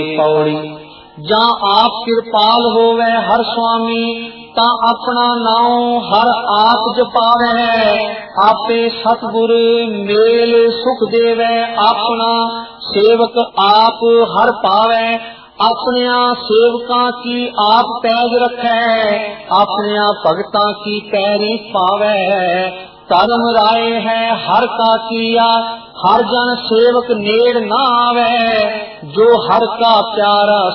पौड़ी ਜਾਂ आप कृपाल होवे हर स्वामी ता अपना नाम हर आप जपावे आपे सतगुर मेल सुख देवे अपना सेवक आप हर पावे अपने सेवकां की आप पैज रखे अपने भगतां की पैरी पावे धर्म राय है हर का किया हर जन सेवक नेड़ ना आवे जो हर का प्यारा